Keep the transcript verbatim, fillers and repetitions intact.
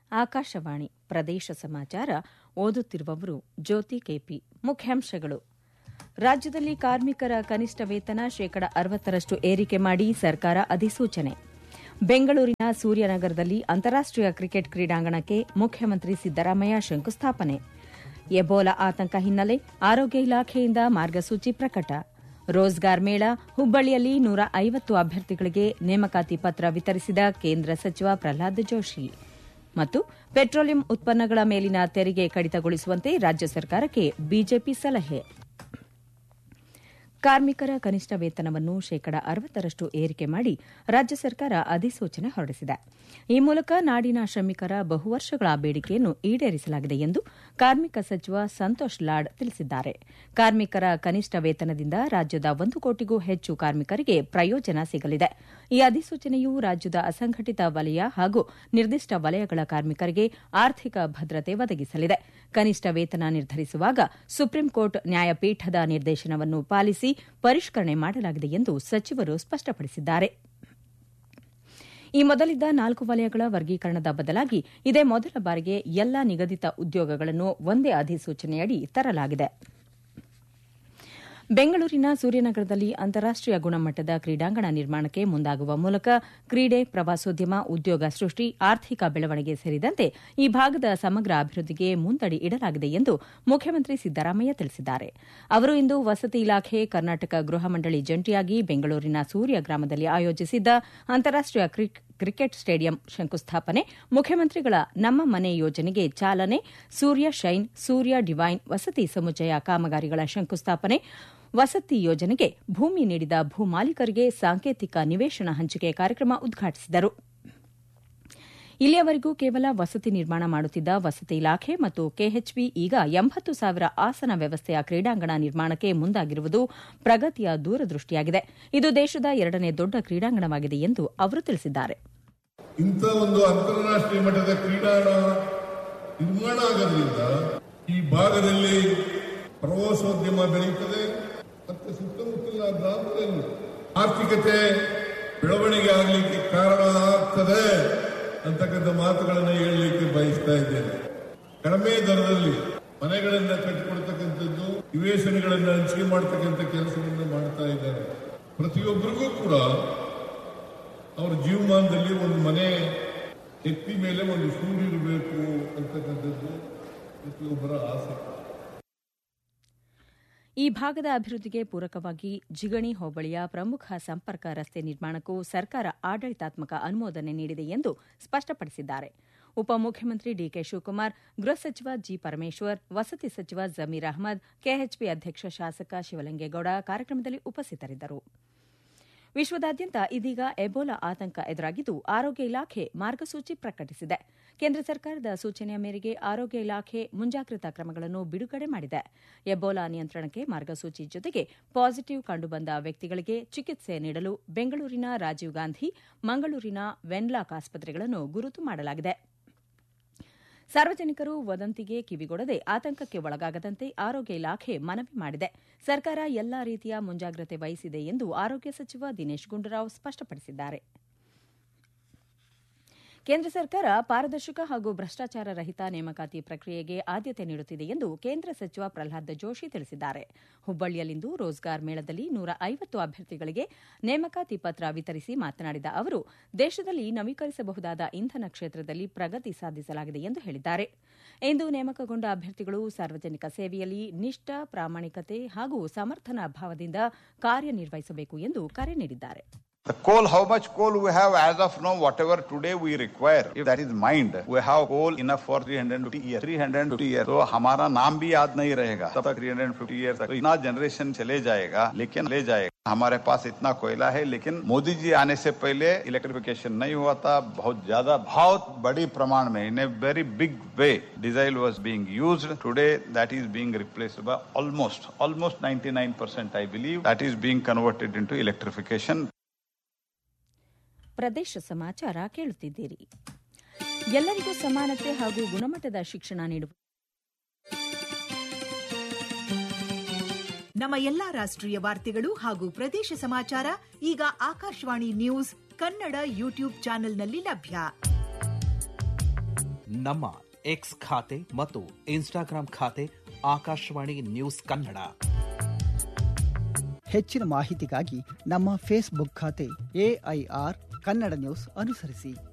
ಆಕಾಶವಾಣಿ ಪ್ರದೇಶ ಸಮಾಚಾರ ಓದುತ್ತಿರುವವರು ಜ್ಯೋತಿ ಕೆಪಿ. ಮುಖ್ಯಾಂಶಗಳು. ರಾಜ್ಯದಲ್ಲಿ ಕಾರ್ಮಿಕರ ಕನಿಷ್ಠ ವೇತನ ಶೇಕಡ ಅರವತ್ತರಷ್ಟು ಏರಿಕೆ ಮಾಡಿ ಸರ್ಕಾರ ಅಧಿಸೂಚನೆ. ಬೆಂಗಳೂರಿನ ಸೂರ್ಯನಗರದಲ್ಲಿ ಅಂತಾರಾಷ್ಟೀಯ ಕ್ರಿಕೆಟ್ ಕ್ರೀಡಾಂಗಣಕ್ಕೆ ಮುಖ್ಯಮಂತ್ರಿ ಸಿದ್ದರಾಮಯ್ಯ ಶಂಕುಸ್ಥಾಪನೆ. ಎಬೋಲಾ ಆತಂಕ ಹಿನ್ನೆಲೆ ಆರೋಗ್ಯ ಇಲಾಖೆಯಿಂದ ಮಾರ್ಗಸೂಚಿ ಪ್ರಕಟ. ರೋಜ್ಗಾರ್ ಮೇಳ, ಹುಬ್ಬಳ್ಳಿಯಲ್ಲಿ ನೂರ ಐವತ್ತು ಅಭ್ಯರ್ಥಿಗಳಿಗೆ ನೇಮಕಾತಿ ಪತ್ರ ವಿತರಿಸಿದ ಕೇಂದ್ರ ಸಚಿವ ಪ್ರಹ್ಲಾದ್ ಜೋಶಿ. ಮತ್ತು ಪೆಟ್ರೋಲಿಯಂ ಉತ್ಪನ್ನಗಳ ಮೇಲಿನ ತೆರಿಗೆ ಕಡಿತಗೊಳಿಸುವಂತೆ ರಾಜ್ಯ ಸರ್ಕಾರಕ್ಕೆ ಬಿಜೆಪಿ ಸಲಹೆ. ಕಾರ್ಮಿಕರ ಕನಿಷ್ಠ ವೇತನವನ್ನು ಶೇಕಡ ಅರವತ್ತರಷ್ಟು ಏರಿಕೆ ಮಾಡಿ ರಾಜ್ಯ ಸರ್ಕಾರ ಅಧಿಸೂಚನೆ ಹೊರಡಿಸಿದೆ. ಈ ಮೂಲಕ ನಾಡಿನ ಶ್ರಮಿಕರ ಬಹುವರ್ಷಗಳ ಬೇಡಿಕೆಯನ್ನು ಈಡೇರಿಸಲಾಗಿದೆ ಎಂದು ಕಾರ್ಮಿಕ ಸಚಿವ ಸಂತೋಷ್ ಲಾಡ್ ತಿಳಿಸಿದ್ದಾರೆ. ಕಾರ್ಮಿಕರ ಕನಿಷ್ಠ ವೇತನದಿಂದ ರಾಜ್ಯದ ಒಂದು ಕೋಟಿಗೂ ಹೆಚ್ಚು ಕಾರ್ಮಿಕರಿಗೆ ಪ್ರಯೋಜನ ಸಿಗಲಿದೆ. ಈ ಅಧಿಸೂಚನೆಯು ರಾಜ್ಯದ ಅಸಂಘಟಿತ ವಲಯ ಹಾಗೂ ನಿರ್ದಿಷ್ಟ ವಲಯಗಳ ಕಾರ್ಮಿಕರಿಗೆ ಆರ್ಥಿಕ ಭದ್ರತೆ ಒದಗಿಸಲಿದೆ. ಕನಿಷ್ಠ ವೇತನ ನಿರ್ಧರಿಸುವಾಗ ಸುಪ್ರೀಂಕೋರ್ಟ್ ನ್ಯಾಯಪೀಠದ ನಿರ್ದೇಶನವನ್ನು ಪಾಲಿಸಿ ಪರಿಷ್ಕರಣೆ ಮಾಡಲಾಗಿದೆ ಎಂದು ಸಚಿವರು ಸ್ಪಷ್ಟಪಡಿಸಿದ್ದಾರೆ. ಈ ಮೊದಲಿದ್ದ ನಾಲ್ಕು ವಲಯಗಳ ವರ್ಗೀಕರಣದ ಬದಲಾಗಿ ಇದೇ ಮೊದಲ ಬಾರಿಗೆ ಎಲ್ಲಾ ನಿಗದಿತ ಉದ್ಯೋಗಗಳನ್ನು ಒಂದೇ ಅಧಿಸೂಚನೆಯಡಿ ತರಲಾಗಿದೆ. ಬೆಂಗಳೂರಿನ ಸೂರ್ಯನಗರದಲ್ಲಿ ಅಂತಾರಾಷ್ಟೀಯ ಗುಣಮಟ್ಟದ ಕ್ರೀಡಾಂಗಣ ನಿರ್ಮಾಣಕ್ಕೆ ಮುಂದಾಗುವ ಮೂಲಕ ಕ್ರೀಡೆ, ಪ್ರವಾಸೋದ್ಯಮ, ಉದ್ಯೋಗ ಸೃಷ್ಟಿ, ಆರ್ಥಿಕ ಬೆಳವಣಿಗೆ ಸೇರಿದಂತೆ ಈ ಭಾಗದ ಸಮಗ್ರ ಅಭಿವೃದ್ಧಿಗೆ ಮುಂದಡಿ ಇಡಲಾಗಿದೆ ಎಂದು ಮುಖ್ಯಮಂತ್ರಿ ಸಿದ್ದರಾಮಯ್ಯ ತಿಳಿಸಿದ್ದಾರೆ. ಅವರು ಇಂದು ವಸತಿ ಇಲಾಖೆ, ಕರ್ನಾಟಕ ಗೃಹ ಮಂಡಳಿ ಜಂಟಿಯಾಗಿ ಬೆಂಗಳೂರಿನ ಸೂರ್ಯ ಗ್ರಾಮದಲ್ಲಿ ಆಯೋಜಿಸಿದ್ದ ಅಂತಾರಾಷ್ಟೀಯ ಕ್ರಿಕೆಟ್ ಸ್ಟೇಡಿಯಂ ಶಂಕುಸ್ಥಾಪನೆ, ಮುಖ್ಯಮಂತ್ರಿಗಳ ನಮ್ಮ ಮನೆ ಯೋಜನೆಗೆ ಚಾಲನೆ, ಸೂರ್ಯ ಶೈನ್, ಸೂರ್ಯ ಡಿವೈನ್ ವಸತಿ ಸಮುಚ್ಚಯ ಕಾಮಗಾರಿಗಳ ಶಂಕುಸ್ಥಾಪನೆ, ವಸತಿ ಯೋಜನೆಗೆ ಭೂಮಿ ನೀಡಿದ ಭೂಮಾಲೀಕರಿಗೆ ಸಾಂಕೇತಿಕ ನಿವೇಶನ ಹಂಚಿಕೆ ಕಾರ್ಯಕ್ರಮ ಉದ್ಘಾಟಿಸಿದರು. ಇಲ್ಲಿಯವರೆಗೂ ಕೇವಲ ವಸತಿ ನಿರ್ಮಾಣ ಮಾಡುತ್ತಿದ್ದ ವಸತಿ ಇಲಾಖೆ ಮತ್ತು ಕೆಎಚ್ಬಿ ಈಗ ಎಂಬತ್ತು ಸಾವಿರ ಆಸನ ವ್ಯವಸ್ಥೆಯ ಕ್ರೀಡಾಂಗಣ ನಿರ್ಮಾಣಕ್ಕೆ ಮುಂದಾಗಿರುವುದು ಪ್ರಗತಿಯ ದೂರದೃಷ್ಟಿಯಾಗಿದೆ. ಇದು ದೇಶದ ಎರಡನೇ ದೊಡ್ಡ ಕ್ರೀಡಾಂಗಣವಾಗಿದೆ ಎಂದು ಅವರು ತಿಳಿಸಿದ್ದಾರೆ. ಇಂಥ ಒಂದು ಅಂತಾರಾಷ್ಟೀಯ ಮಟ್ಟದ ಕ್ರೀಡಾಂಗಣ ನಿರ್ಮಾಣ ಆಗೋದ್ರಿಂದ ಈ ಭಾಗದಲ್ಲಿ ಪ್ರವಾಸೋದ್ಯಮ ಬೆಳೆಯುತ್ತದೆ ಮತ್ತು ಸುತ್ತಮುತ್ತಲಿನ ಗ್ರಾಮಗಳಲ್ಲಿ ಆರ್ಥಿಕತೆ ಬೆಳವಣಿಗೆ ಆಗಲಿಕ್ಕೆ ಕಾರಣ ಆಗ್ತದೆ ಅಂತಕ್ಕಂಥ ಮಾತುಗಳನ್ನು ಹೇಳಲಿಕ್ಕೆ ಬಯಸ್ತಾ ಇದ್ದೇನೆ. ಕಡಿಮೆ ದರದಲ್ಲಿ ಮನೆಗಳನ್ನ ಕಟ್ಟಿಕೊಡ್ತಕ್ಕಂಥದ್ದು, ನಿವೇಶನಗಳನ್ನು ಹಂಚಿಕೆ ಮಾಡತಕ್ಕಂಥ ಕೆಲಸವನ್ನು ಮಾಡ್ತಾ ಇದ್ದಾರೆ. ಪ್ರತಿಯೊಬ್ಬರಿಗೂ ಕೂಡ ಅವರ ಜೀವಮಾನದಲ್ಲಿ ಒಂದು ಮನೆ ಎತ್ತಿ ಮೇಲೆ ಒಂದು ಸೂರು ಇರಬೇಕು ಅಂತಕ್ಕಂಥದ್ದು ಪ್ರತಿಯೊಬ್ಬರ ಆಸೆ. ಈ ಭಾಗದ ಅಭಿವೃದ್ಧಿಗೆ ಪೂರಕವಾಗಿ ಜಿಗಣಿ ಹೋಬಳಿಯ ಪ್ರಮುಖ ಸಂಪರ್ಕ ರಸ್ತೆ ನಿರ್ಮಾಣಕ್ಕೂ ಸರ್ಕಾರ ಆಡಳಿತಾತ್ಮಕ ಅನುಮೋದನೆ ನೀಡಿದೆ ಎಂದು ಸ್ಪಷ್ಟಪಡಿಸಿದ್ದಾರೆ. ಉಪಮುಖ್ಯಮಂತ್ರಿ ಡಿಕೆ ಶಿವಕುಮಾರ್, ಗೃಹ ಸಚಿವ ಜಿ ಪರಮೇಶ್ವರ್, ವಸತಿ ಸಚಿವ ಜಮೀರ್ ಅಹ್ಮದ್, ಕೆಎಚ್ಪಿ ಅಧ್ಯಕ್ಷ ಶಾಸಕ ಶಿವಲಿಂಗೇಗೌಡ ಕಾರ್ಯಕ್ರಮದಲ್ಲಿ ಉಪಸ್ಥಿತರಿದ್ದರು. ವಿಶ್ವದಾದ್ಯಂತ ಇದೀಗ ಎಬೋಲಾ ಆತಂಕ ಎದುರಾಗಿದ್ದು, ಆರೋಗ್ಯ ಇಲಾಖೆ ಮಾರ್ಗಸೂಚಿ ಪ್ರಕಟಿಸಿದೆ. ಕೇಂದ್ರ ಸರ್ಕಾರದ ಸೂಚನೆಯ ಮೇರೆಗೆ ಆರೋಗ್ಯ ಇಲಾಖೆ ಮುಂಜಾಗ್ರತಾ ಕ್ರಮಗಳನ್ನು ಬಿಡುಗಡೆ ಮಾಡಿದೆ. ಎಬೋಲಾ ನಿಯಂತ್ರಣಕ್ಕೆ ಮಾರ್ಗಸೂಚಿ ಜೊತೆಗೆ ಪಾಸಿಟಿವ್ ಕಂಡುಬಂದ ವ್ಯಕ್ತಿಗಳಿಗೆ ಚಿಕಿತ್ಸೆ ನೀಡಲು ಬೆಂಗಳೂರಿನ ರಾಜೀವ್ ಗಾಂಧಿ, ಮಂಗಳೂರಿನ ವೆನ್ಲಾಕ್ ಆಸ್ಪತ್ರೆಗಳನ್ನು ಗುರುತು ಮಾಡಲಾಗಿದೆ. ಸಾರ್ವಜನಿಕರು ವದಂತಿಗೆ ಕಿವಿಗೊಡದೆ ಆತಂಕಕ್ಕೆ ಒಳಗಾಗದಂತೆ ಆರೋಗ್ಯ ಇಲಾಖೆ ಮನವಿ ಮಾಡಿದೆ. ಸರ್ಕಾರ ಎಲ್ಲಾ ರೀತಿಯ ಮುಂಜಾಗ್ರತೆ ವಹಿಸಿದೆ ಎಂದು ಆರೋಗ್ಯ ಸಚಿವ ದಿನೇಶ್ ಗುಂಡೂರಾವ್ ಸ್ಪಷ್ಟಪಡಿಸಿದ್ದಾರೆ. ಕೇಂದ್ರ ಸರ್ಕಾರ ಪಾರದರ್ಶಕ ಹಾಗೂ ಭ್ರಷ್ಟಾಚಾರ ರಹಿತ ನೇಮಕಾತಿ ಪ್ರಕ್ರಿಯೆಗೆ ಆದ್ಯತೆ ನೀಡುತ್ತಿದೆ ಎಂದು ಕೇಂದ್ರ ಸಚಿವ ಪ್ರಹ್ಲಾದ್ ಜೋಶಿ ತಿಳಿಸಿದ್ದಾರೆ. ಹುಬ್ಬಳ್ಳಿಯಲ್ಲಿಂದು ರೋಜ್ಗಾರ್ ಮೇಳದಲ್ಲಿ ನೂರ ಐವತ್ತು ಅಭ್ಯರ್ಥಿಗಳಿಗೆ ನೇಮಕಾತಿ ಪತ್ರ ವಿತರಿಸಿ ಮಾತನಾಡಿದ ಅವರು, ದೇಶದಲ್ಲಿ ನವೀಕರಿಸಬಹುದಾದ ಇಂಧನ ಕ್ಷೇತ್ರದಲ್ಲಿ ಪ್ರಗತಿ ಸಾಧಿಸಲಾಗಿದೆ ಎಂದು ಹೇಳಿದ್ದಾರೆ. ಇಂದು ನೇಮಕಗೊಂಡ ಅಭ್ಯರ್ಥಿಗಳು ಸಾರ್ವಜನಿಕ ಸೇವೆಯಲ್ಲಿ ನಿಷ್ಠ, ಪ್ರಾಮಾಣಿಕತೆ ಹಾಗೂ ಸಮರ್ಥನ ಭಾವದಿಂದ ಕಾರ್ಯನಿರ್ವಹಿಸಬೇಕು ಎಂದು ಕರೆ ನೀಡಿದ್ದಾರೆ. The coal, how much coal we have as of now, whatever today we require, if that is mined, we have coal enough for three hundred fifty years. three hundred fifty years. तो हमारा नाम भी याद नहीं रहेगा तब तक three hundred fifty years तक इतना जनरेशन चले जाएगा, लेकिन ले जाएगा. हमारे पास इतना कोयला है, लेकिन मोदी जी आने से पहले इलेक्ट्रिफिकेशन नहीं हुआ था. बहुत ज्यादा, बहुत बड़ी प्रमाण में, in a very big way, diesel was being used. Today that is being replaced by almost, almost ninety-nine percent, I believe, that is being converted into electrification. ಪ್ರದೇಶ ಸಮಾಚಾರ ಕೇಳುತ್ತಿದ್ದೀರಿ. ಎಲ್ಲರಿಗೂ ಸಮಾನತೆ ಹಾಗೂ ಗುಣಮಟ್ಟದ ಶಿಕ್ಷಣ ನೀಡುವ ನಮ್ಮ ಎಲ್ಲಾ ರಾಷ್ಟ್ರೀಯ ವಾರ್ತೆಗಳು ಹಾಗೂ ಪ್ರದೇಶ ಸಮಾಚಾರ ಈಗ ಆಕಾಶವಾಣಿ ನ್ಯೂಸ್ ಕನ್ನಡ ಯೂಟ್ಯೂಬ್ ಚಾನೆಲ್ನಲ್ಲಿ ಲಭ್ಯ. ನಮ್ಮ ಎಕ್ಸ್ ಖಾತೆ ಮತ್ತು ಇನ್ಸ್ಟಾಗ್ರಾಂ ಖಾತೆ ಆಕಾಶವಾಣಿ ನ್ಯೂಸ್ ಕನ್ನಡ. ಹೆಚ್ಚಿನ ಮಾಹಿತಿಗಾಗಿ ನಮ್ಮ ಫೇಸ್ಬುಕ್ ಖಾತೆ ಎಐಆರ್ ಕನ್ನಡ ನ್ಯೂಸ್ ಅನುಸರಿಸಿ.